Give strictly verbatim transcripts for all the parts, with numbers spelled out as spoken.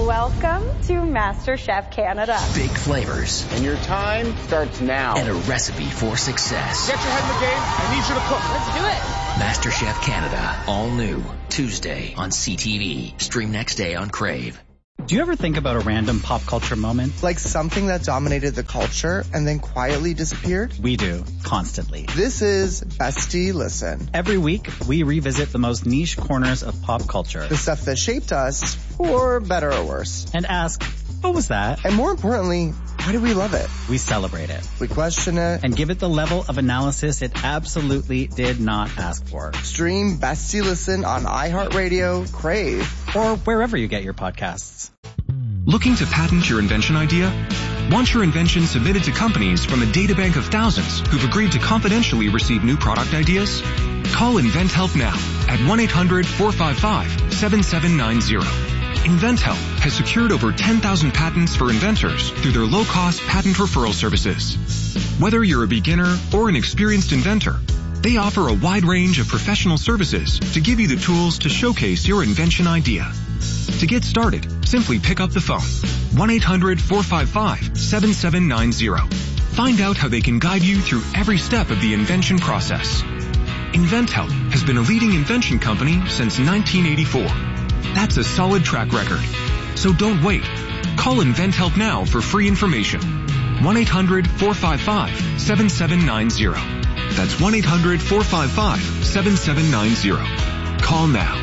Welcome to MasterChef Canada. Big flavors. And your time starts now. And a recipe for success. Get your head in the game. I need you to cook. Let's do it. MasterChef Canada. All new. Tuesday on C T V. Stream next day on Crave. Do you ever think about a random pop culture moment? Like something that dominated the culture and then quietly disappeared? We do, constantly. This is Bestie Listen. Every week, we revisit the most niche corners of pop culture. The stuff that shaped us, for better or worse. And ask, what was that? And more importantly, why do we love it? We celebrate it. We question it. And give it the level of analysis it absolutely did not ask for. Stream Bestie Listen on iHeartRadio, Crave, or wherever you get your podcasts. Looking to patent your invention idea? Want your invention submitted to companies from a databank of thousands who've agreed to confidentially receive new product ideas? Call InventHelp now at one eight hundred four five five seven seven nine zero. InventHelp has secured over ten thousand patents for inventors through their low-cost patent referral services. Whether you're a beginner or an experienced inventor, they offer a wide range of professional services to give you the tools to showcase your invention idea. To get started, simply pick up the phone. one eight hundred four five five seven seven nine zero. Find out how they can guide you through every step of the invention process. InventHelp has been a leading invention company since nineteen eighty-four. That's a solid track record. So don't wait. Call InventHelp now for free information. one eight hundred four five five seven seven nine zero. That's one eight hundred four five five seven seven nine zero. Call now.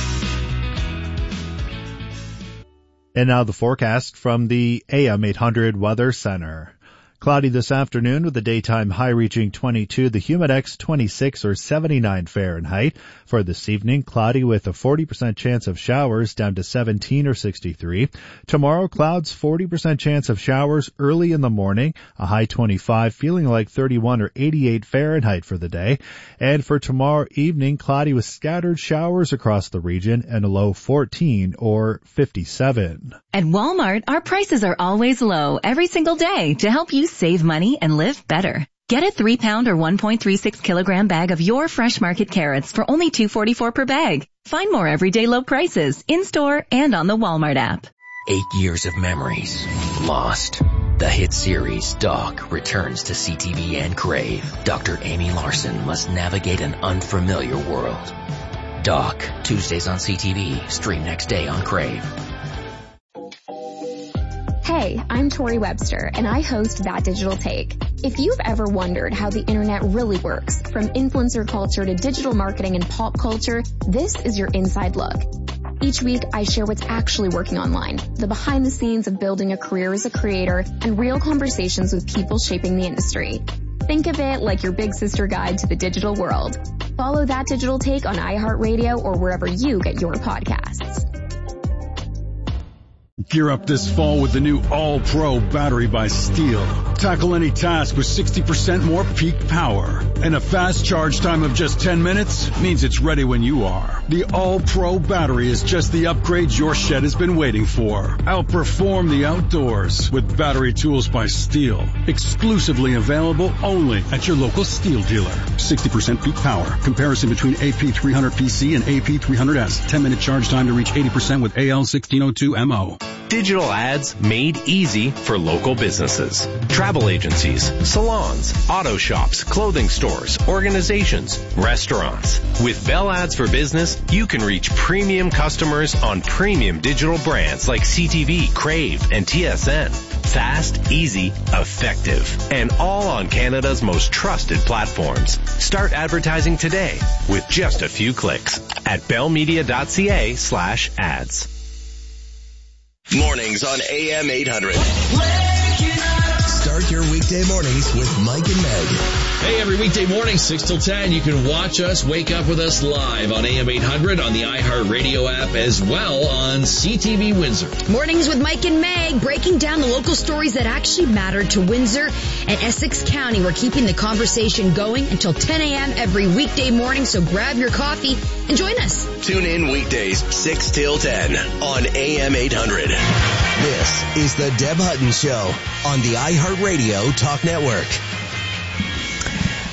And now the forecast from the A M eight hundred Weather Center. Cloudy this afternoon with the daytime high reaching twenty-two, the humidex twenty-six or seventy-nine Fahrenheit. For this evening, cloudy with a forty percent chance of showers down to seventeen or sixty-three. Tomorrow, clouds, forty percent chance of showers early in the morning, a high twenty-five, feeling like thirty-one or eighty-eight Fahrenheit for the day. And for tomorrow evening, cloudy with scattered showers across the region and a low fourteen or fifty-seven. At Walmart, our prices are always low every single day to help you save money and live better. Get a three pound or one point three six kilogram bag of your fresh market carrots for only two forty-four per bag. Find more everyday low prices in-store and on the Walmart app. Eight years of memories lost. The hit series Doc returns to C T V and Crave. Doctor Amy Larson must navigate an unfamiliar world. Doc, Tuesdays on C T V, stream next day on Crave. Hey, I'm Tori Webster, and I host That Digital Take. If you've ever wondered how the internet really works, from influencer culture to digital marketing and pop culture, this is your inside look. Each week, I share what's actually working online, the behind the scenes of building a career as a creator, and real conversations with people shaping the industry. Think of it like your big sister guide to the digital world. Follow That Digital Take on iHeartRadio or wherever you get your podcasts. Gear up this fall with the new All-Pro battery by Steel. Tackle any task with sixty percent more peak power. And a fast charge time of just ten minutes means it's ready when you are. The All-Pro battery is just the upgrade your shed has been waiting for. Outperform the outdoors with battery tools by Steel. Exclusively available only at your local Steel dealer. sixty percent peak power. Comparison between A P three hundred P C and A P three hundred S. ten minute charge time to reach eighty percent with A L sixteen oh two M O. Digital ads made easy for local businesses. Travel agencies, salons, auto shops, clothing stores, organizations, restaurants. With Bell Ads for Business, you can reach premium customers on premium digital brands like C T V, Crave, and T S N. Fast, easy, effective, and all on Canada's most trusted platforms. Start advertising today with just a few clicks at bellmedia.ca slash ads. Mornings on A M eight hundred. Start your weekday mornings with Mike and Meg. Hey, every weekday morning, six till ten, you can watch us, wake up with us live on A M eight hundred, on the iHeartRadio app, as well on C T V Windsor. Mornings with Mike and Meg, breaking down the local stories that actually matter to Windsor and Essex County. We're keeping the conversation going until ten a.m. every weekday morning, so grab your coffee and join us. Tune in weekdays, six till ten on A M eight hundred. This is the Deb Hutton Show on the iHeartRadio Talk Network.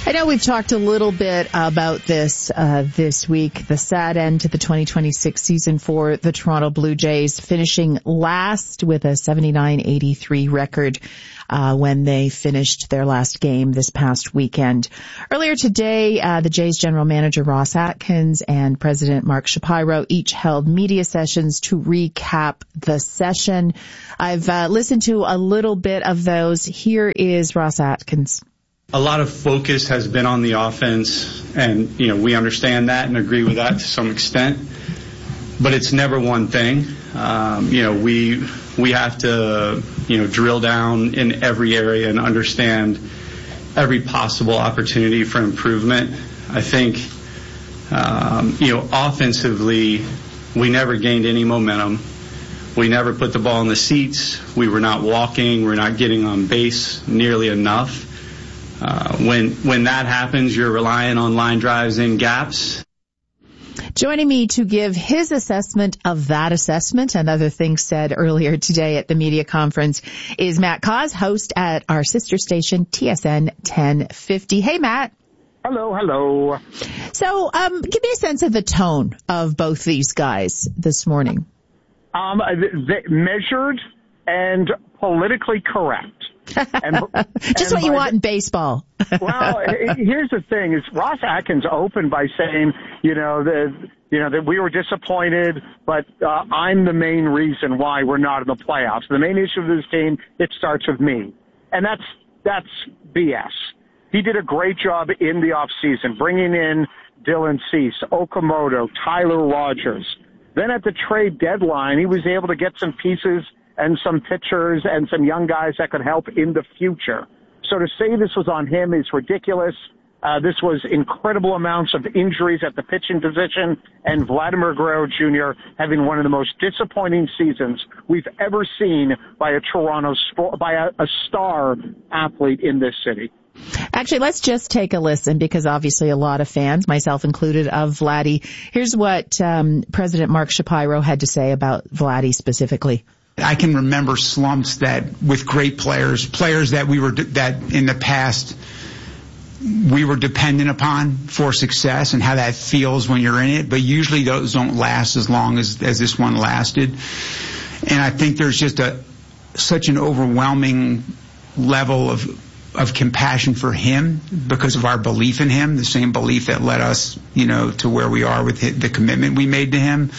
I know we've talked a little bit about this uh, this week, the sad end to the twenty twenty-six season for the Toronto Blue Jays, finishing last with a seventy-nine eighty-three record uh, when they finished their last game this past weekend. Earlier today, uh, the Jays general manager Ross Atkins and President Mark Shapiro each held media sessions to recap the session. I've uh, listened to a little bit of those. Here is Ross Atkins. A lot of focus has been on the offense, and, you know, we understand that and agree with that to some extent. But it's never one thing. Um, you know, we we have to, you know, drill down in every area and understand every possible opportunity for improvement. I think, um, you know, offensively, we never gained any momentum. We never put the ball in the seats. We were not walking. We're not getting on base nearly enough. Uh, when when that happens, you're relying on line drives and gaps. Joining me to give his assessment of that assessment and other things said earlier today at the media conference is Matt Cauz, host at our sister station, T S N ten fifty. Hey, Matt. Hello, hello. So um, give me a sense of the tone of both these guys this morning. Um, they, measured and politically correct. And, Just and what you by, want in baseball. Well, here's the thing: is Ross Atkins opened by saying, you know, that you know that we were disappointed, but uh, I'm the main reason why we're not in the playoffs. The main issue of this team, it starts with me, and that's that's B S. He did a great job in the off season, bringing in Dylan Cease, Okamoto, Tyler Rogers. Then at the trade deadline, he was able to get some pieces and some pitchers and some young guys that could help in the future. So to say this was on him is ridiculous. Uh, this was incredible amounts of injuries at the pitching position, and Vladimir Guerrero Junior having one of the most disappointing seasons we've ever seen by a Toronto sport, by a, a star athlete in this city. Actually, let's just take a listen, because obviously a lot of fans, myself included, of Vladdy. Here's what um, President Mark Shapiro had to say about Vladdy specifically. I can remember slumps that with great players, players that we were, that in the past we were dependent upon for success, and how that feels when you're in it. But usually those don't last as long as, as this one lasted. And I think there's just a, such an overwhelming level of, of compassion for him because of our belief in him, the same belief that led us, you know, to where we are with the commitment we made to him.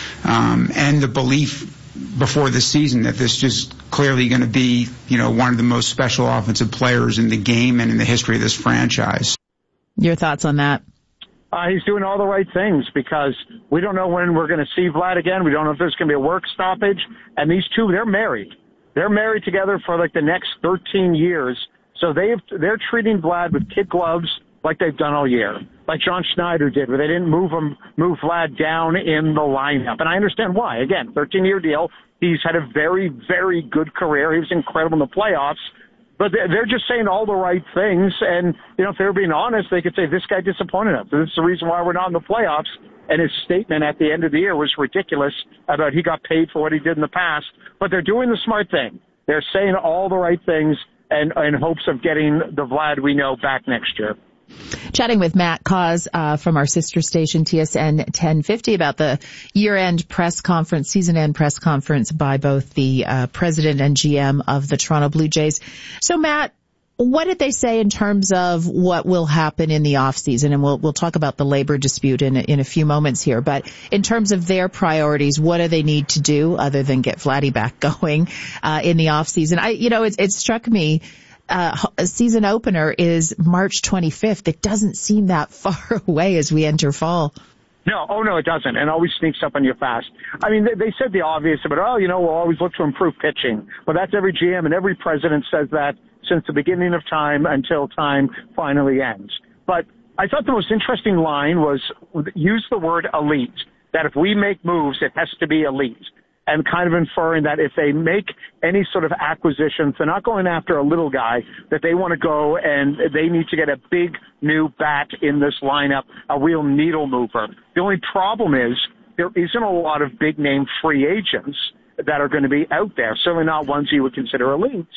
Um, and the belief before the season that this just clearly going to be, you know, one of the most special offensive players in the game and in the history of this franchise. Your thoughts on that? Uh, he's doing all the right things, because we don't know when we're going to see Vlad again. We don't know if there's going to be a work stoppage. And these two, they're married. They're married together for like the next thirteen years. So they've, they're treating Vlad with kid gloves like they've done all year, like John Schneider did, where they didn't move him, move Vlad down in the lineup. And I understand why. Again, thirteen-year deal. He's had a very, very good career. He was incredible in the playoffs. But they're just saying all the right things. And, you know, if they were being honest, they could say, this guy disappointed us. This is the reason why we're not in the playoffs. And his statement at the end of the year was ridiculous about he got paid for what he did in the past. But they're doing the smart thing. They're saying all the right things and in hopes of getting the Vlad we know back next year. Chatting with Matt Cauz uh, from our sister station, T S N ten fifty, about the year-end press conference, season-end press conference by both the uh, president and G M of the Toronto Blue Jays. So, Matt, what did they say in terms of what will happen in the off-season? And we'll we'll talk about the labor dispute in, in a few moments here. But in terms of their priorities, what do they need to do other than get Vladdy back going uh, in the off-season? I, you know, it, it struck me. Uh, a season opener is March twenty-fifth. It doesn't seem that far away as we enter fall. No, oh no, it doesn't, and always sneaks up on you fast. I mean, they, they said the obvious about, oh, you know, we'll always look to improve pitching. Well, that's every G M and every president says that since the beginning of time until time finally ends. But I thought the most interesting line was use the word elite, that if we make moves, it has to be elite. And kind of inferring that if they make any sort of acquisitions, they're not going after a little guy, that they want to go and they need to get a big new bat in this lineup, a real needle mover. The only problem is there isn't a lot of big name free agents that are going to be out there, certainly not ones you would consider elite.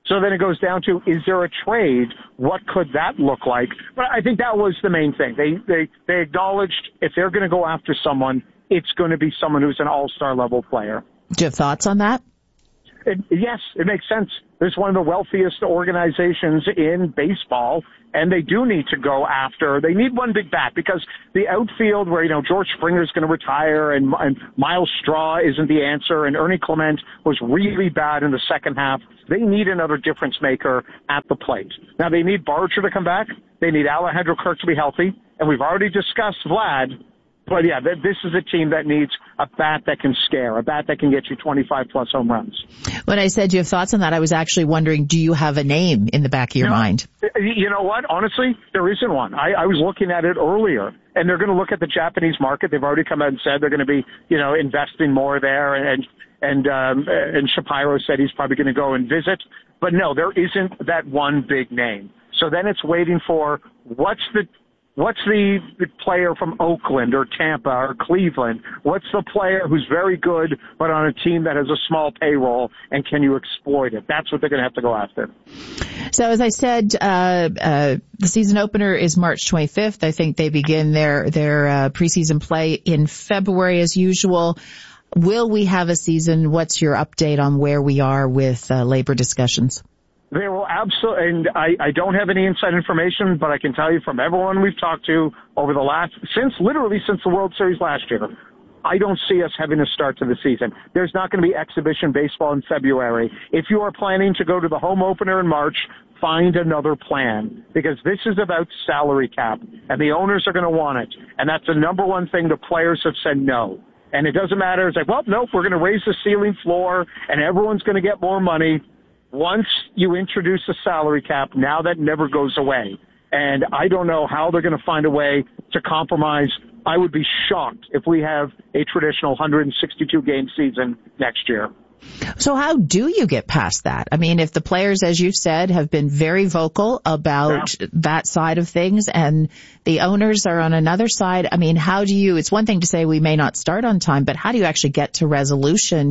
So then it goes down to, is there a trade? What could that look like? But I think that was the main thing. They they they acknowledged if they're going to go after someone, it's going to be someone who's an all-star level player. Do you have thoughts on that? It, yes, it makes sense. There's one of the wealthiest organizations in baseball, and they do need to go after. They need one big bat because the outfield, where you know George Springer's going to retire, and, and Miles Straw isn't the answer, and Ernie Clement was really bad in the second half. They need another difference maker at the plate. Now they need Barger to come back. They need Alejandro Kirk to be healthy, and we've already discussed Vlad. But yeah, this is a team that needs a bat that can scare, a bat that can get you twenty-five plus home runs. When I said you have thoughts on that, I was actually wondering, do you have a name in the back of your you know, mind? You know what? Honestly, there isn't one. I, I was looking at it earlier, and they're going to look at the Japanese market. They've already come out and said they're going to be, you know, investing more there, and and um, and Shapiro said he's probably going to go and visit. But no, there isn't that one big name. So then it's waiting for what's the What's the, the player from Oakland or Tampa or Cleveland? What's the player who's very good but on a team that has a small payroll, and can you exploit it? That's what they're going to have to go after. So as I said, uh, uh, the season opener is March twenty-fifth. I think they begin their, their uh, preseason play in February as usual. Will we have a season? What's your update on where we are with uh, labor discussions? There will absolutely, and I, I don't have any inside information, but I can tell you from everyone we've talked to over the last, since literally since the World Series last year, I don't see us having a start to the season. There's not going to be exhibition baseball in February. If you are planning to go to the home opener in March, find another plan, because this is about salary cap, and the owners are going to want it. And that's the number one thing the players have said no. And it doesn't matter. It's like, well, nope, we're going to raise the ceiling floor, and everyone's going to get more money. Once you introduce a salary cap, now that never goes away. And I don't know how they're going to find a way to compromise. I would be shocked if we have a traditional one hundred sixty-two game season next year. So how do you get past that? I mean, if the players, as you've said, have been very vocal about yeah. that side of things, and the owners are on another side, I mean, how do you, it's one thing to say we may not start on time, but how do you actually get to resolution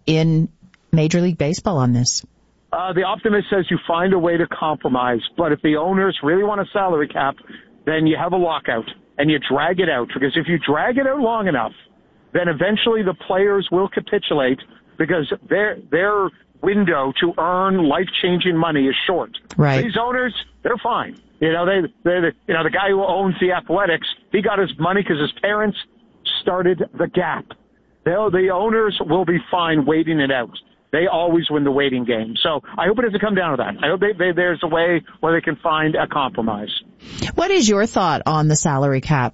in Major League Baseball on this? Uh, the optimist says you find a way to compromise, but if the owners really want a salary cap, then you have a lockout and you drag it out, because if you drag it out long enough, then eventually the players will capitulate, because their their window to earn life-changing money is short. Right. These owners, they're fine. You know, they they you know the guy who owns the Athletics, he got his money because his parents started the Gap. They'll, the owners will be fine waiting it out. They always win the waiting game. So I hope it doesn't come down to that. I hope they, they, there's a way where they can find a compromise. What is your thought on the salary cap?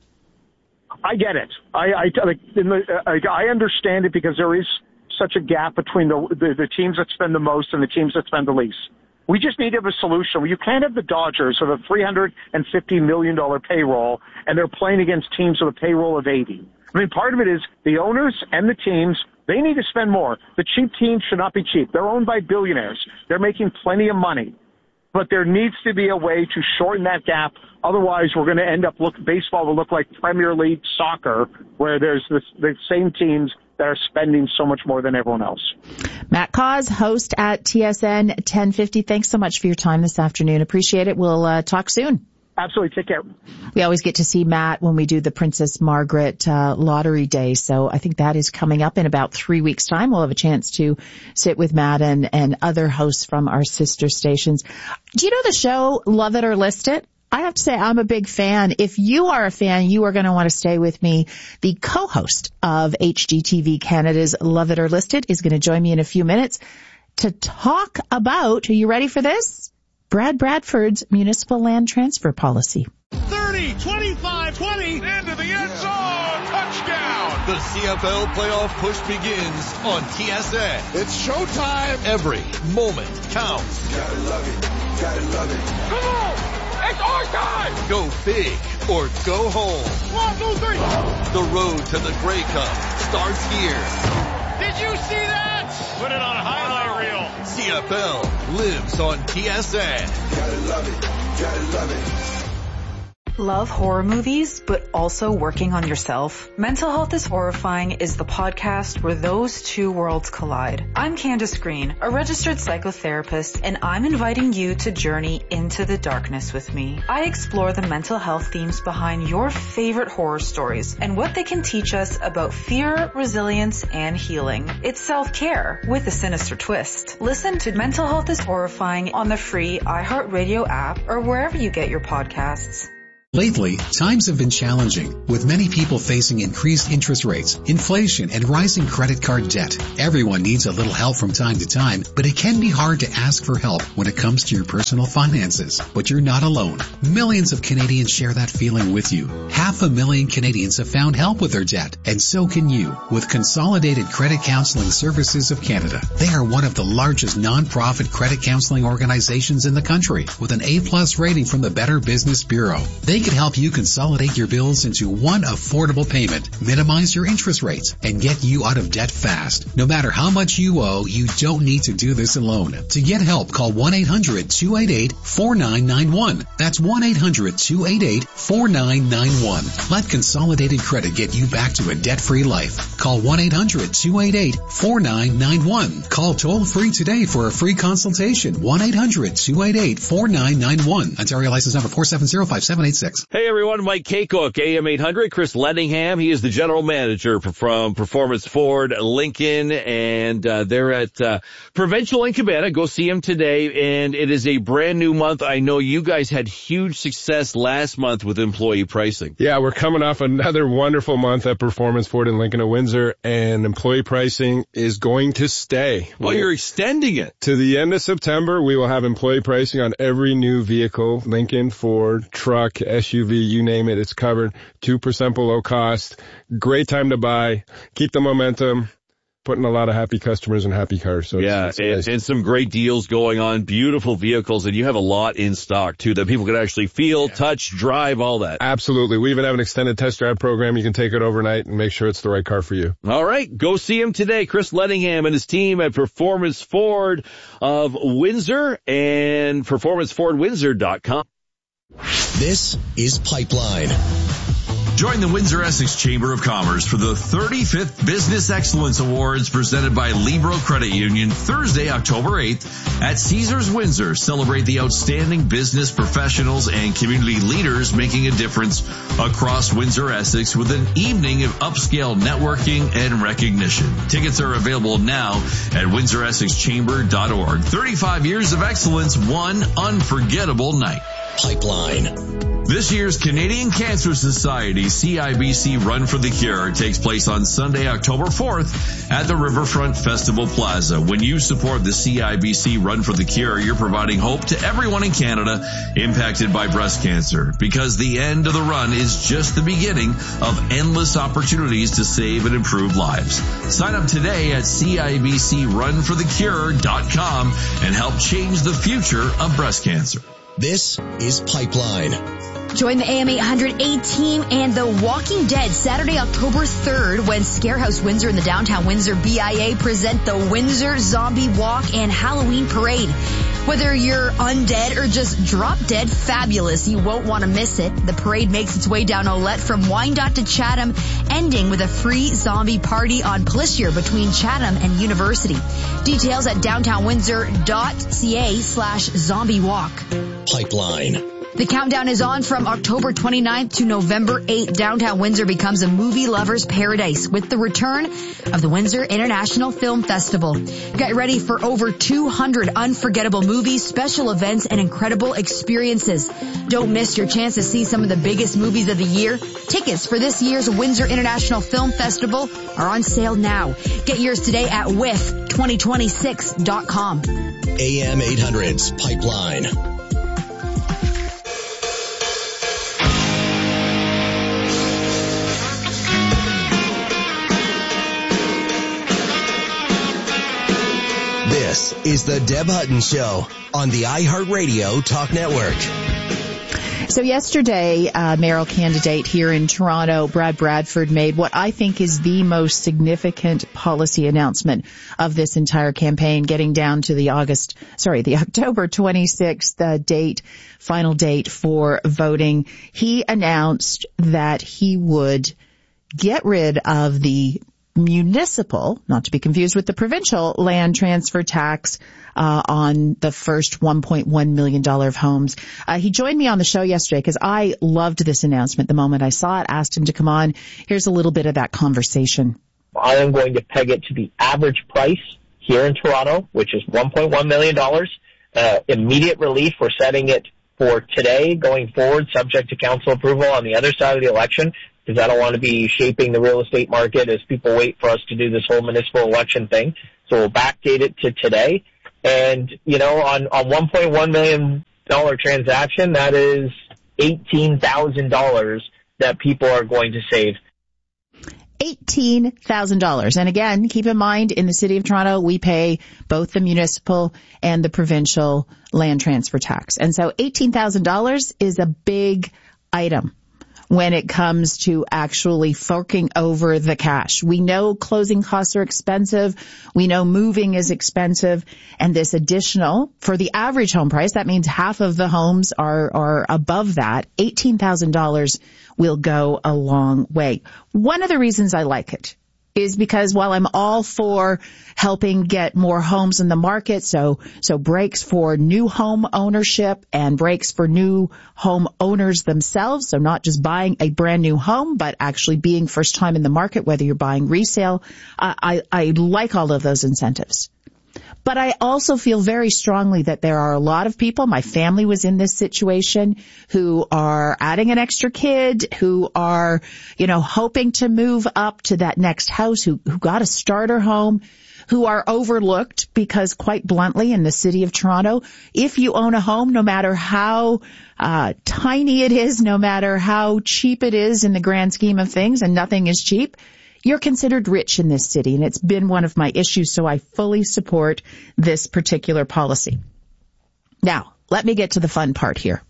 I get it. I I, like, in the, uh, I understand it, because there is such a gap between the, the the teams that spend the most and the teams that spend the least. We just need to have a solution. You can't have the Dodgers with a three hundred fifty million dollars payroll, and they're playing against teams with a payroll of eighty. I mean, part of it is the owners and the teams, they need to spend more. The cheap teams should not be cheap. They're owned by billionaires. They're making plenty of money. But there needs to be a way to shorten that gap. Otherwise, we're going to end up look baseball will look like Premier League soccer, where there's this, the same teams that are spending so much more than everyone else. Matt Cauz, host at T S N ten fifty. Thanks so much for your time this afternoon. Appreciate it. We'll uh, talk soon. Absolutely. Take care. We always get to see Matt when we do the Princess Margaret uh, Lottery Day. So I think that is coming up in about three weeks' time. We'll have a chance to sit with Matt and, and other hosts from our sister stations. Do you know the show Love It or List It? I have to say I'm a big fan. If you are a fan, you are going to want to stay with me. The co-host of H G T V Canada's Love It or List It is going to join me in a few minutes to talk about, are you ready for this? Brad Bradford's municipal land transfer policy. thirty, twenty-five, twenty, into the end zone, touchdown! The C F L playoff push begins on T S N. It's showtime. Every moment counts. Gotta love it, gotta love it. Come on! It's our time! Go big or go home. One, two, three. The road to the Grey Cup starts here. Did you see that? Put it on a highlight reel. C F L lives on T S N. Gotta love it, gotta love it. Love horror movies, but also working on yourself? Mental Health is Horrifying is the podcast where those two worlds collide. I'm Candace Green, a registered psychotherapist, and I'm inviting you to journey into the darkness with me. I explore the mental health themes behind your favorite horror stories and what they can teach us about fear, resilience, and healing. It's self-care with a sinister twist. Listen to Mental Health is Horrifying on the free iHeartRadio app or wherever you get your podcasts. Lately, times have been challenging, with many people facing increased interest rates, inflation, and rising credit card debt. Everyone needs a little help from time to time, but it can be hard to ask for help when it comes to your personal finances. But you're not alone. Millions of Canadians share that feeling with you. Half a million Canadians have found help with their debt, and so can you, with Consolidated Credit Counseling Services of Canada. They are one of the largest non-profit credit counseling organizations in the country, with an A-plus rating from the Better Business Bureau. They can help you consolidate your bills into one affordable payment, minimize your interest rates, and get you out of debt fast. No matter how much you owe, you don't need to do this alone. To get help, call one eight hundred two eight eight four nine nine one. That's one eight hundred two eight eight four nine nine one. Let Consolidated Credit get you back to a debt-free life. Call one eight hundred two eight eight four nine nine one. Call toll-free today for a free consultation. one eight hundred two eight eight four nine nine one. Ontario license number four seven zero five seven eight six. Hey everyone, Mike Kaycook, A M eight hundred, Chris Ledningham. He is the general manager from Performance Ford Lincoln, and uh, they're at uh, Provincial in Cabana. Go see him today, and it is a brand new month. I know you guys had huge success last month with employee pricing. Yeah, we're coming off another wonderful month at Performance Ford in Lincoln at Windsor, and employee pricing is going to stay. Well, you're extending it. To the end of September, we will have employee pricing on every new vehicle, Lincoln, Ford, truck, S U V, you name it, it's covered. two percent below cost. Great time to buy. Keep the momentum. Putting a lot of happy customers in happy cars. So yeah, it's, it's and, and some great deals going on. Beautiful vehicles, and you have a lot in stock, too, that people can actually feel, yeah. touch, drive, all that. Absolutely. We even have an extended test drive program. You can take it overnight and make sure it's the right car for you. All right. Go see him today. Chris Ledningham and his team at Performance Ford of Windsor and performance ford windsor dot com. This is Pipeline. Join the Windsor-Essex Chamber of Commerce for the thirty-fifth Business Excellence Awards presented by Libro Credit Union Thursday, October eighth at Caesars Windsor. Celebrate the outstanding business professionals and community leaders making a difference across Windsor-Essex with an evening of upscale networking and recognition. Tickets are available now at windsor essex chamber dot org. thirty-five years of excellence, one unforgettable night. Pipeline. This year's Canadian Cancer Society C I B C Run for the Cure takes place on Sunday, October fourth at the Riverfront Festival Plaza. When you support the C I B C Run for the Cure, you're providing hope to everyone in Canada impacted by breast cancer, because the end of the run is just the beginning of endless opportunities to save and improve lives. Sign up today at C I B C run for the cure dot com and help change the future of breast cancer. This is Pipeline. Join the A M eight hundred A team and The Walking Dead Saturday, October third, when Scarehouse Windsor and the Downtown Windsor B I A present the Windsor Zombie Walk and Halloween Parade. Whether you're undead or just drop dead fabulous, you won't want to miss it. The parade makes its way down Olette from Wyandotte to Chatham, ending with a free zombie party on Plessier between Chatham and University. Details at downtown windsor dot c a slash zombie walk. Pipeline. The countdown is on from October twenty-ninth to November eighth. Downtown Windsor becomes a movie lover's paradise with the return of the Windsor International Film Festival. Get ready for over two hundred unforgettable movies, special events, and incredible experiences. Don't miss your chance to see some of the biggest movies of the year. Tickets for this year's Windsor International Film Festival are on sale now. Get yours today at w i f twenty twenty-six dot com. A M eight hundred's Pipeline. This is the Deb Hutton Show on the iHeartRadio Talk Network. So yesterday, uh, mayoral candidate here in Toronto, Brad Bradford, made what I think is the most significant policy announcement of this entire campaign, getting down to the August, sorry, the October twenty-sixth uh, date, final date for voting. He announced that he would get rid of the municipal, not to be confused with the provincial, land transfer tax uh, on the first one point one million dollars of homes. Uh, he joined me on the show yesterday because I loved this announcement the moment I saw it, asked him to come on. Here's a little bit of that conversation. I am going to peg it to the average price here in Toronto, which is one point one million dollars. Uh, immediate relief, we're setting it for today going forward, subject to council approval on the other side of the election, because I don't want to be shaping the real estate market as people wait for us to do this whole municipal election thing. So we'll backdate it to today. And, you know, on, on one point one million dollars transaction, that is eighteen thousand dollars that people are going to save. eighteen thousand dollars. And again, keep in mind, in the city of Toronto, we pay both the municipal and the provincial land transfer tax. And so eighteen thousand dollars is a big item when it comes to actually forking over the cash. We know closing costs are expensive. We know moving is expensive. And this additional, for the average home price, that means half of the homes are, are above that. eighteen thousand dollars will go a long way. One of the reasons I like it is because while I'm all for helping get more homes in the market, so so breaks for new home ownership and breaks for new home owners themselves, so not just buying a brand new home, but actually being first time in the market, whether you're buying resale, uh, I, I like all of those incentives. But I also feel very strongly that there are a lot of people, my family was in this situation, who are adding an extra kid, who are, you know, hoping to move up to that next house, who, who got a starter home, who are overlooked because, quite bluntly, in the city of Toronto, if you own a home, no matter how uh tiny it is, no matter how cheap it is in the grand scheme of things, and nothing is cheap, you're considered rich in this city, and it's been one of my issues, so I fully support this particular policy. Now, let me get to the fun part here.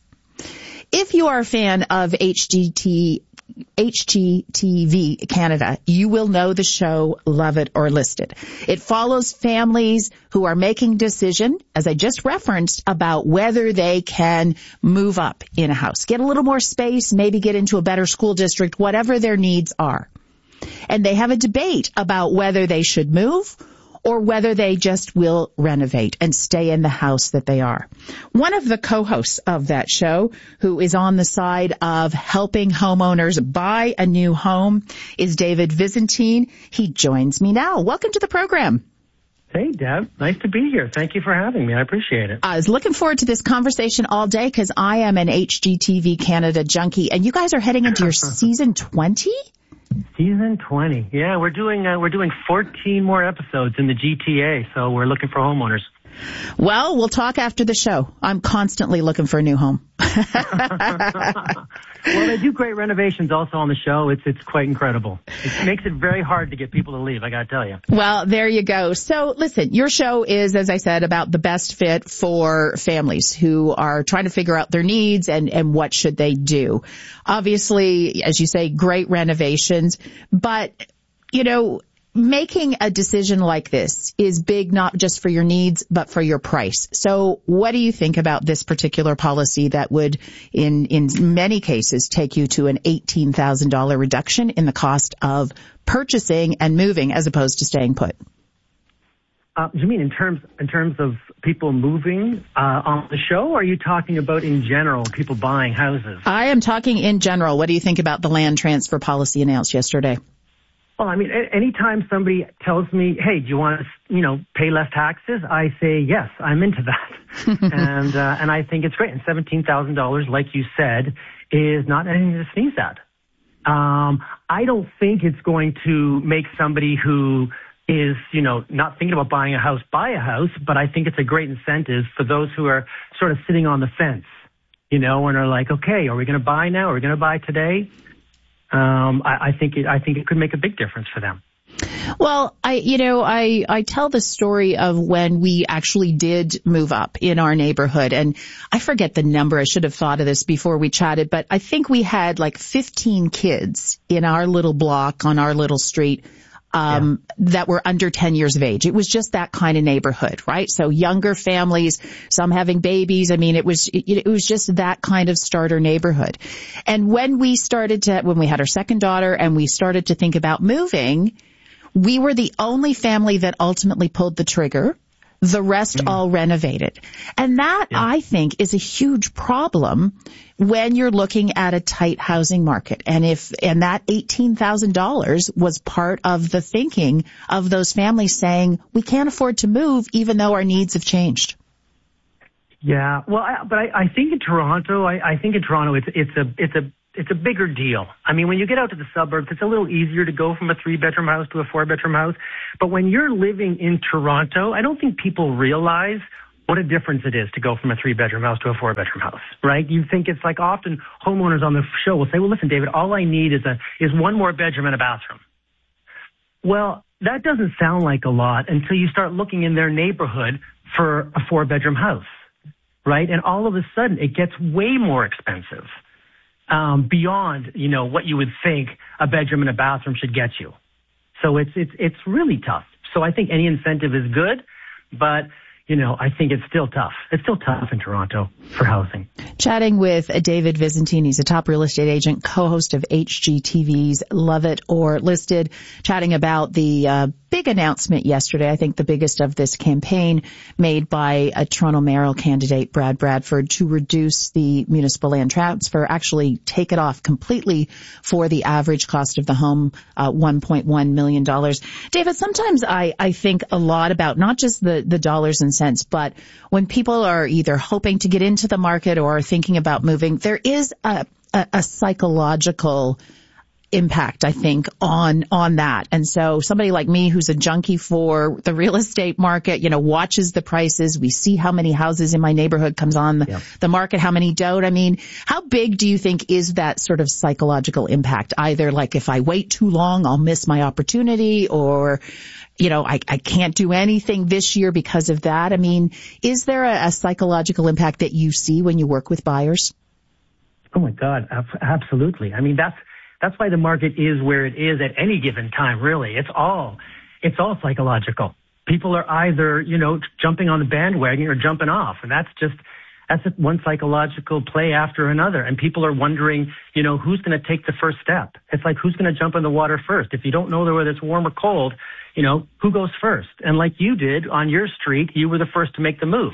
If you are a fan of H G T, H G T V Canada, you will know the show Love It or List It. It follows families who are making a decision, as I just referenced, about whether they can move up in a house, get a little more space, maybe get into a better school district, whatever their needs are. And they have a debate about whether they should move or whether they just will renovate and stay in the house that they are. One of the co-hosts of that show, who is on the side of helping homeowners buy a new home, is David Vizentine. He joins me now. Welcome to the program. Hey, Deb. Nice to be here. Thank you for having me. I appreciate it. I was looking forward to this conversation all day because I am an H G T V Canada junkie, and you guys are heading into your season twenty? Season twenty. Yeah, we're doing uh, we're doing fourteen more episodes in the G T A, so we're looking for homeowners. Well, we'll talk after the show. I'm constantly looking for a new home. Well, they do great renovations also on the show. It's it's quite incredible. It makes it very hard to get people to leave, I got to tell you. Well, there you go. So, listen, your show is, as I said, about the best fit for families who are trying to figure out their needs and, and what should they do. Obviously, as you say, great renovations. But, you know, making a decision like this is big, not just for your needs, but for your price. So what do you think about this particular policy that would, in, in many cases, take you to an eighteen thousand dollars reduction in the cost of purchasing and moving as opposed to staying put? Uh, do you mean in terms in terms of people moving uh, on the show, or are you talking about in general, people buying houses? I am talking in general. What do you think about the land transfer policy announced yesterday? Well, I mean, anytime somebody tells me, hey, do you want to, you know, pay less taxes? I say, yes, I'm into that. and uh, and I think it's great. And seventeen thousand dollars, like you said, is not anything to sneeze at. Um, I don't think it's going to make somebody who is, you know, not thinking about buying a house, buy a house, but I think it's a great incentive for those who are sort of sitting on the fence, you know, and are like, okay, are we going to buy now? Are we going to buy today? Um, I, I think it, I think it could make a big difference for them. Well, I, you know, I, I tell the story of when we actually did move up in our neighborhood, and I forget the number. I should have thought of this before we chatted, but I think we had like fifteen kids in our little block on our little street. Um, yeah. that were under ten years of age. It was just that kind of neighborhood, right? So younger families, some having babies. I mean, it was, it, it was just that kind of starter neighborhood. And when we started to, when we had our second daughter and we started to think about moving, we were the only family that ultimately pulled the trigger. The rest mm. all renovated. And that, yeah. I think, is a huge problem when you're looking at a tight housing market. And if, and that eighteen thousand dollars was part of the thinking of those families saying, we can't afford to move even though our needs have changed. Yeah, well, I, but I, I think in Toronto, I, I think in Toronto, it's, it's a, it's a, it's a bigger deal. I mean, when you get out to the suburbs, it's a little easier to go from a three-bedroom house to a four-bedroom house. But when you're living in Toronto, I don't think people realize what a difference it is to go from a three-bedroom house to a four-bedroom house, right? You think it's like often homeowners on the show will say, well, listen, David, all I need is a is one more bedroom and a bathroom. Well, that doesn't sound like a lot until you start looking in their neighborhood for a four-bedroom house, right? And all of a sudden, it gets way more expensive. Um, beyond, you know, what you would think a bedroom and a bathroom should get you. So it's, it's, it's really tough. So I think any incentive is good, but, you know, I think it's still tough. It's still tough in Toronto for housing. Chatting with David Vizentine. He's a top real estate agent, co-host of H G T V's Love It or Listed, chatting about the uh, big announcement yesterday, I think the biggest of this campaign, made by a Toronto mayoral candidate, Brad Bradford, to reduce the municipal land transfer, actually take it off completely for the average cost of the home, uh, one point one million dollars. David, sometimes I, I think a lot about not just the, the dollars and cents, but when people are either hoping to get into the market or are thinking about moving, there is a, a, a psychological impact, I think, on, on that. And so somebody like me who's a junkie for the real estate market, you know, watches the prices. We see how many houses in my neighborhood comes on the, yeah. the market, how many don't. I mean, how big do you think is that sort of psychological impact? Either like if I wait too long, I'll miss my opportunity, or, you know, I, I can't do anything this year because of that. I mean, is there a, a psychological impact that you see when you work with buyers? Oh my God, absolutely. I mean, that's, That's why the market is where it is at any given time, really. It's all, it's all psychological. People are either, you know, jumping on the bandwagon or jumping off. And that's just, that's one psychological play after another. And people are wondering, you know, who's going to take the first step? It's like, who's going to jump in the water first? If you don't know whether it's warm or cold, you know, who goes first? And like you did on your street, you were the first to make the move.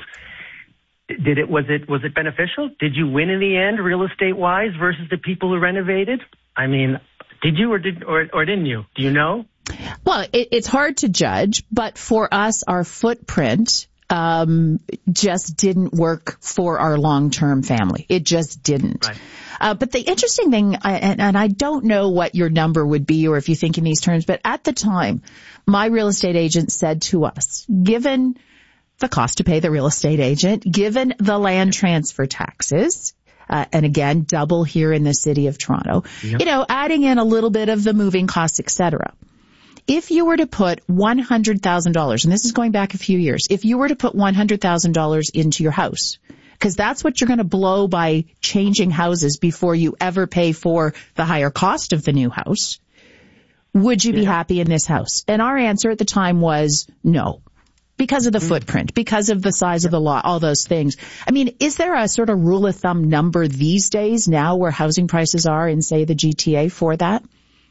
Did it, was it, was it beneficial? Did you win in the end, real estate wise, versus the people who renovated? I mean, did you or did or, or didn't you? Do you know? Well, it, it's hard to judge, but for us, our footprint um just didn't work for our long-term family. It just didn't. Right. Uh, but the interesting thing, I, and, and I don't know what your number would be or if you think in these terms, but at the time, my real estate agent said to us, given the cost to pay the real estate agent, given the land transfer taxes, Uh, and again, double here in the city of Toronto, yep. you know, adding in a little bit of the moving costs, et cetera. If you were to put one hundred thousand dollars, and this is going back a few years, if you were to put one hundred thousand dollars into your house, because that's what you're going to blow by changing houses before you ever pay for the higher cost of the new house, would you yeah. be happy in this house? And our answer at the time was no. Because of the footprint, because of the size of the lot, all those things. I mean, is there a sort of rule of thumb number these days now where housing prices are in, say, the G T A for that?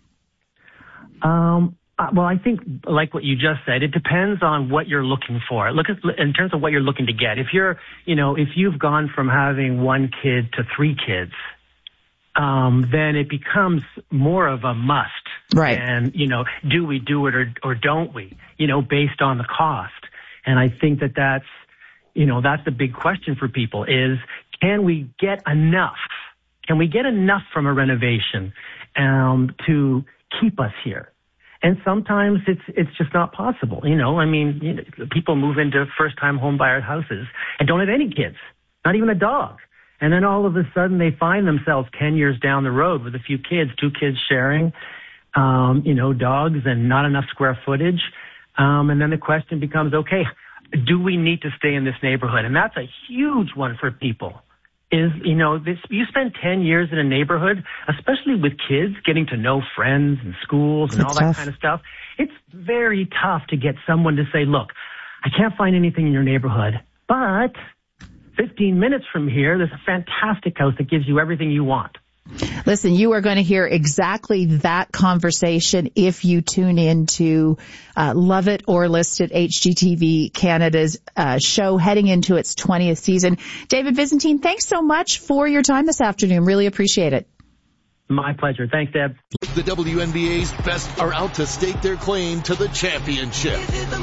Um, uh, well, I think, like what you just said, it depends on what you're looking for. Look at, in terms of what you're looking to get. If you're, you know, if you've gone from having one kid to three kids, um, then it becomes more of a must. Right. And, you know, do we do it or, or don't we? You know, based on the cost. And I think that that's, you know, that's the big question for people is, can we get enough? Can we get enough from a renovation um, to keep us here? And sometimes it's it's just not possible. You know, I mean, you know, people move into first-time home buyer houses and don't have any kids, not even a dog. And then all of a sudden they find themselves ten years down the road with a few kids, two kids sharing. um, you know, dogs and not enough square footage. Um, and then the question becomes, okay, do we need to stay in this neighborhood? And that's a huge one for people. Is, you know, this, you spend ten years in a neighborhood, especially with kids, getting to know friends and schools and It's all that tough. kind of stuff. It's very tough to get someone to say, look, I can't find anything in your neighborhood, but fifteen minutes from here, there's a fantastic house that gives you everything you want. Listen, you are going to hear exactly that conversation if you tune in to uh, Love It or List It, H G T V Canada's uh, show heading into its twentieth season. David Byzantine, thanks so much for your time this afternoon. Really appreciate it. My pleasure. Thanks, Deb. The W N B A's best are out to stake their claim to the championship.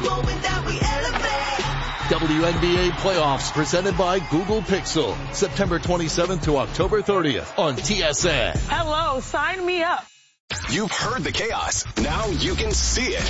W N B A playoffs presented by Google Pixel, September twenty-seventh to October thirtieth on T S N. Hello, sign me up. You've heard the chaos. Now you can see it.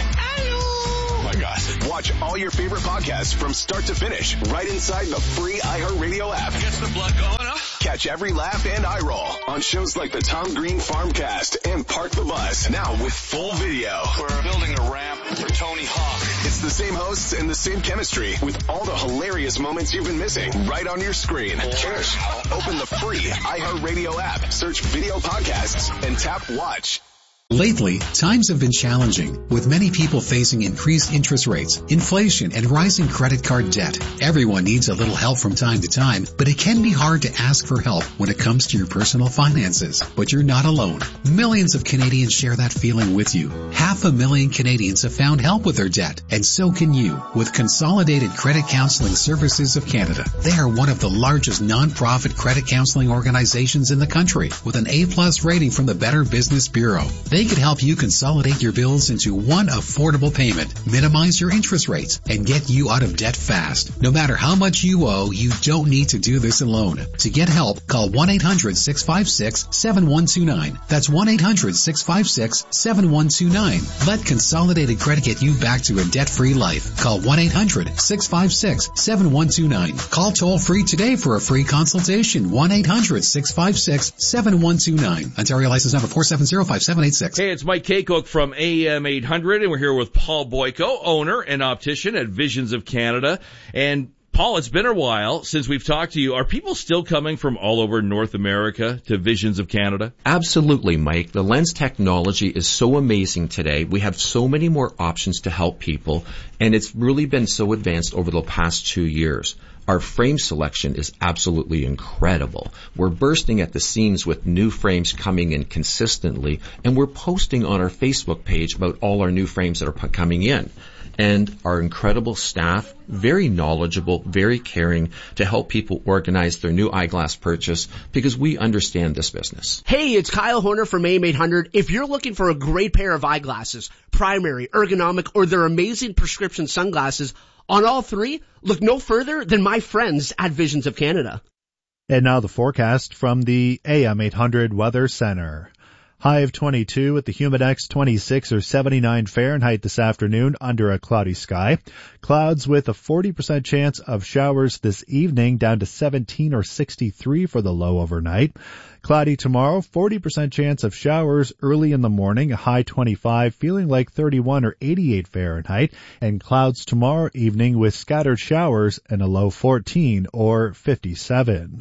Oh my gosh. Watch all your favorite podcasts from start to finish right inside the free iHeartRadio app. Gets the blood going, huh? Catch every laugh and eye roll on shows like the Tom Green Farmcast and Park the Bus. Now with full video. We're building a ramp for Tony Hawk. It's the same hosts and the same chemistry with all the hilarious moments you've been missing right on your screen. Cheers. Open the free iHeartRadio app, search video podcasts, and tap watch. Lately, times have been challenging, with many people facing increased interest rates, inflation, and rising credit card debt. Everyone needs a little help from time to time, but it can be hard to ask for help when it comes to your personal finances. But you're not alone. Millions of Canadians share that feeling with you. Half a million Canadians have found help with their debt, and so can you with Consolidated Credit Counseling Services of Canada. They are one of the largest non-profit credit counseling organizations in the country, with an A-plus rating from the Better Business Bureau. They can help you consolidate your bills into one affordable payment, minimize your interest rates, and get you out of debt fast. No matter how much you owe, you don't need to do this alone. To get help, call one eight hundred six five six seven one two nine. That's one eight hundred six five six seven one two nine. Let Consolidated Credit get you back to a debt-free life. Call one eight hundred six five six seven one two nine. Call toll-free today for a free consultation. one eight hundred six five six seven one two nine. Ontario license number four seven zero five seven eight six. Hey, it's Mike Kaycook from A M eight hundred, and we're here with Paul Boyko, owner and optician at Visions of Canada. And Paul, it's been a while since we've talked to you. Are people still coming from all over North America to Visions of Canada? Absolutely, Mike. The lens technology is so amazing today. We have so many more options to help people, and it's really been so advanced over the past two years. Our frame selection is absolutely incredible. We're bursting at the seams with new frames coming in consistently, and we're posting on our Facebook page about all our new frames that are p- coming in. And our incredible staff, very knowledgeable, very caring to help people organize their new eyeglass purchase because we understand this business. Hey, it's Kyle Horner from A M eight hundred. If you're looking for a great pair of eyeglasses, primary, ergonomic, or their amazing prescription sunglasses, on all three, look no further than my friends at Visions of Canada. And now the forecast from the A M eight hundred Weather Center. High of twenty-two with the Humidex twenty-six or seventy-nine Fahrenheit this afternoon under a cloudy sky. Clouds with a forty percent chance of showers this evening down to seventeen or sixty-three for the low overnight. Cloudy tomorrow, forty percent chance of showers early in the morning, a high twenty-five, feeling like thirty-one or eighty-eight Fahrenheit. And clouds tomorrow evening with scattered showers and a low fourteen or fifty-seven.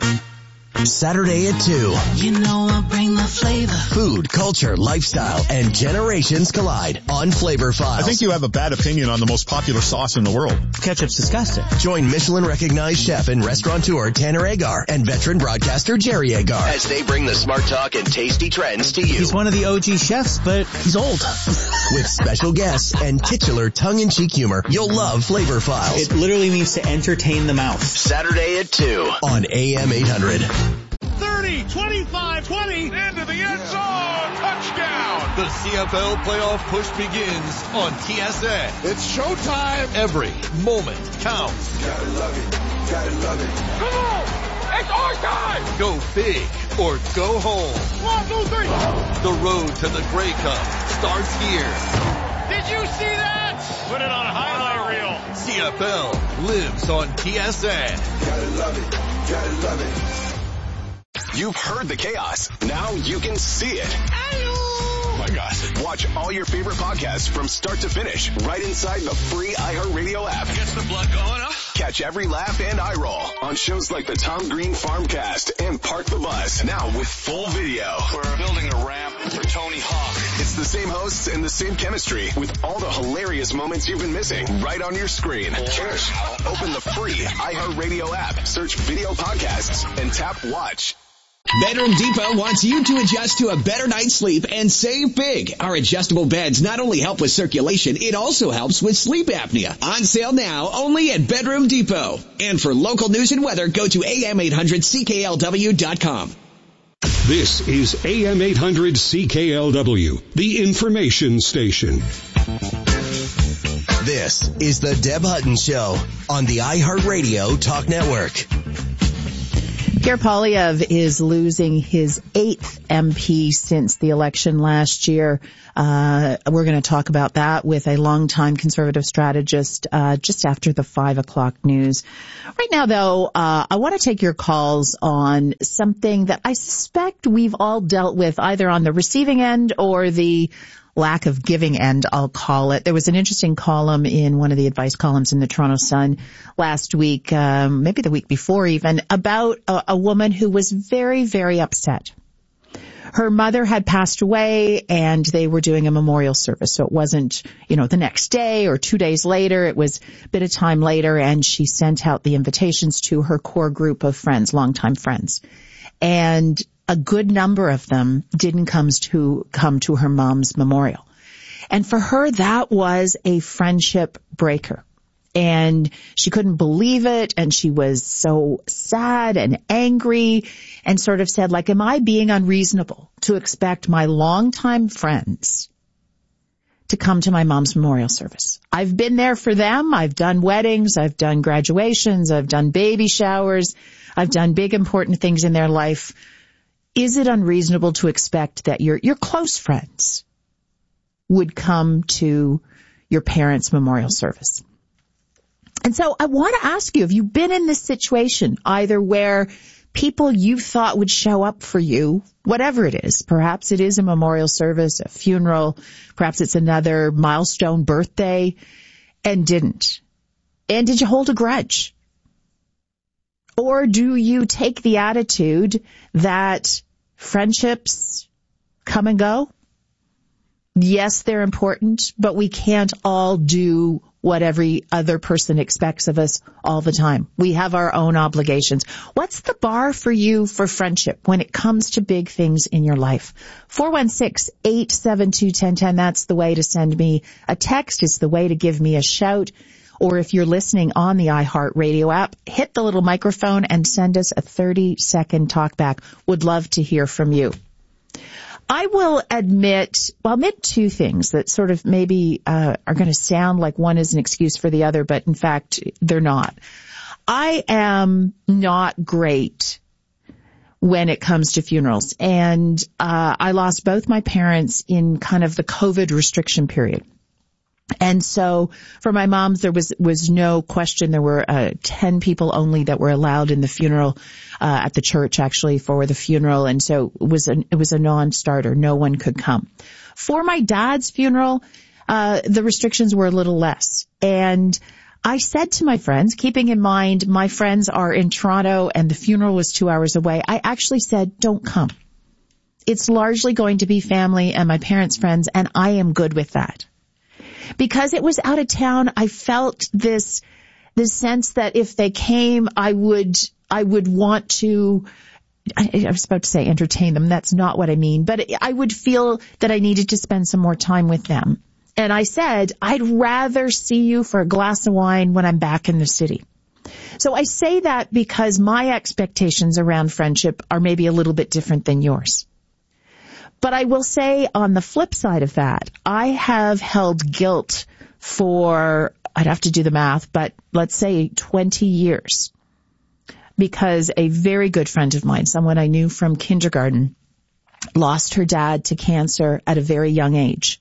Saturday at two. You know I bring the flavor. Food, culture, lifestyle, and generations collide on Flavor Files. I think you have a bad opinion on the most popular sauce in the world. Ketchup's disgusting. Join Michelin-recognized chef and restaurateur Tanner Agar and veteran broadcaster Jerry Agar as they bring the smart talk and tasty trends to you. He's one of the O G chefs, but he's old. With special guests and titular tongue-in-cheek humor, you'll love Flavor Files. It literally means to entertain the mouth. Saturday at two on A M eight hundred. thirty, twenty-five, twenty, into the end zone, touchdown! The C F L playoff push begins on T S N. It's showtime. Every moment counts. Gotta love it, gotta love it. Come on, it's our time! Go big or go home. One, two, three. The road to the Grey Cup starts here. Did you see that? Put it on a highlight reel. C F L lives on T S N. Gotta love it, gotta love it. You've heard the chaos. Now you can see it. Oh my God. Watch all your favorite podcasts from start to finish right inside the free iHeartRadio app. Gets the blood going, huh? Catch every laugh and eye roll on shows like the Tom Green Farmcast and Park the Bus. Now with full video. We're building a ramp for Tony Hawk. It's the same hosts and the same chemistry with all the hilarious moments you've been missing right on your screen. Cheers. Open the free iHeartRadio app, search video podcasts, and tap watch. Bedroom Depot wants you to adjust to a better night's sleep and save big. Our adjustable beds not only help with circulation, it also helps with sleep apnea. On sale now only at Bedroom Depot. And for local news and weather, go to A M eight hundred C K L W dot com. This is A M eight hundred C K L W, the information station. This is the Deb Hutton Show on the iHeartRadio Talk Network. Pierre Poilievre is losing his eighth M P since the election last year. Uh, we're going to talk about that with a longtime conservative strategist uh, just after the five o'clock news. Right now, though, uh, I want to take your calls on something that I suspect we've all dealt with either on the receiving end or the lack of giving end, I'll call it. There was an interesting column in one of the advice columns in the Toronto Sun last week, um, maybe the week before even, about a, a woman who was very, very upset. Her mother had passed away and they were doing a memorial service. So it wasn't, you know, the next day or two days later. It was a bit of time later, and she sent out the invitations to her core group of friends, longtime friends. And a good number of them didn't come to come to her mom's memorial. And for her, that was a friendship breaker. And she couldn't believe it, and she was so sad and angry and sort of said, like, am I being unreasonable to expect my longtime friends to come to my mom's memorial service? I've been there for them. I've done weddings. I've done graduations. I've done baby showers. I've done big, important things in their life. Is it unreasonable to expect that your your close friends would come to your parents' memorial service? And so I want to ask you, have you been in this situation, either where people you thought would show up for you, whatever it is, perhaps it is a memorial service, a funeral, perhaps it's another milestone birthday, and didn't? And did you hold a grudge? Or do you take the attitude that friendships come and go? Yes, they're important, but we can't all do what every other person expects of us all the time. We have our own obligations. What's the bar for you for friendship when it comes to big things in your life? four one six, eight seven two, one zero one zero. That's the way to send me a text. It's the way to give me a shout. Or if you're listening on the iHeartRadio app, hit the little microphone and send us a thirty second talkback. Would love to hear from you. I will admit, well, admit two things that sort of maybe uh, are going to sound like one is an excuse for the other, but in fact, they're not. I am not great when it comes to funerals. And uh, I lost both my parents in kind of the COVID restriction period. And so for my mom's, there was, was no question. There were uh, ten people only that were allowed in the funeral, uh, at the church actually for the funeral. And so it was an, it was a non-starter. No one could come. For my dad's funeral, uh, the restrictions were a little less. And I said to my friends, keeping in mind my friends are in Toronto and the funeral was two hours away, I actually said, don't come. It's largely going to be family and my parents' friends, and I am good with that. Because it was out of town, I felt this, this sense that if they came, I would, I would want to, I, I was about to say entertain them. That's not what I mean, but I would feel that I needed to spend some more time with them. And I said, I'd rather see you for a glass of wine when I'm back in the city. So I say that because my expectations around friendship are maybe a little bit different than yours. But I will say on the flip side of that, I have held guilt for, I'd have to do the math, but let's say twenty years. Because a very good friend of mine, someone I knew from kindergarten, lost her dad to cancer at a very young age.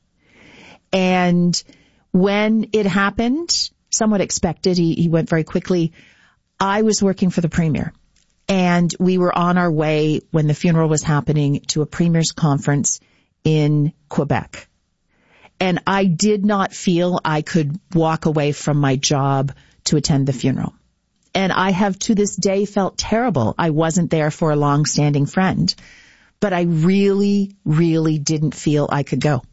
And when it happened, somewhat expected, he, he went very quickly, I was working for the Premier. And we were on our way when the funeral was happening to a Premier's conference in Quebec. And I did not feel I could walk away from my job to attend the funeral. And I have to this day felt terrible. I wasn't there for a long-standing friend, but I really, really didn't feel I could go.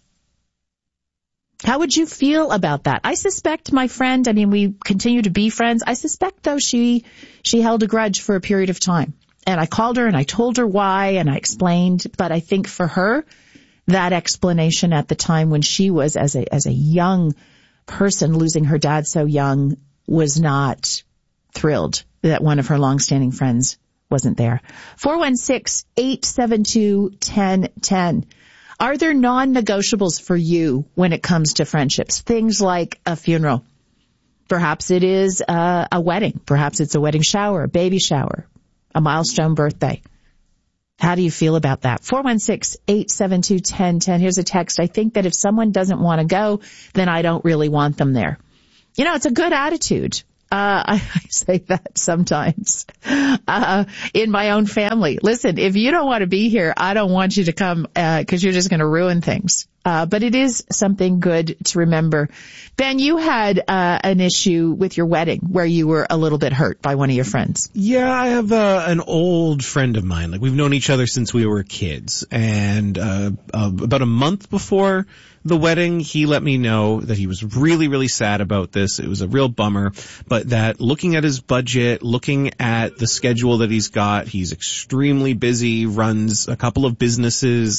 How would you feel about that? I suspect my friend, I mean, we continue to be friends. I suspect, though, she she held a grudge for a period of time. And I called her and I told her why and I explained. But I think for her, that explanation at the time when she was as a as a young person losing her dad so young was not thrilled that one of her longstanding friends wasn't there. four one six, eight seven two, one zero one zero. Are there non-negotiables for you when it comes to friendships? Things like a funeral. Perhaps it is a, a wedding. Perhaps it's a wedding shower, a baby shower, a milestone birthday. How do you feel about that? four one six, eight seven two, one zero one zero. Here's a text. I think that if someone doesn't want to go, then I don't really want them there. You know, it's a good attitude. Uh, I, I say that sometimes, uh, in my own family. Listen, if you don't want to be here, I don't want you to come, uh, cause you're just going to ruin things. Uh, but it is something good to remember. Ben, you had, uh, an issue with your wedding where you were a little bit hurt by one of your friends. Yeah, I have, uh, an old friend of mine. Like, we've known each other since we were kids. And, uh, uh about a month before the wedding, he let me know that he was really, really sad about this. It was a real bummer, but that looking at his budget, looking at the schedule that he's got, he's extremely busy, runs a couple of businesses,